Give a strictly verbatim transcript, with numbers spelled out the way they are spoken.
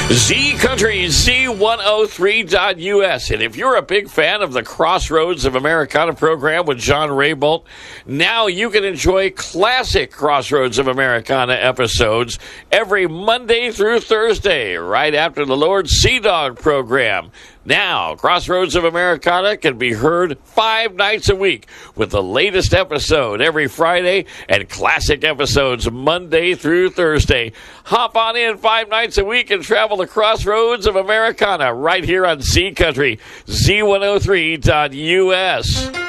Z Country, Z one oh three dot U S. And if you're a big fan of the Crossroads of Americana program with John Raybolt, now you can enjoy classic Crossroads of Americana episodes every Monday through Thursday, right after the Lord Sea Dog program. Now, Crossroads of Americana can be heard five nights a week with the latest episode every Friday and classic episodes Monday through Thursday. Hop on in five nights a week and travel the Crossroads of Americana right here on Z Country, Z one oh three dot U S.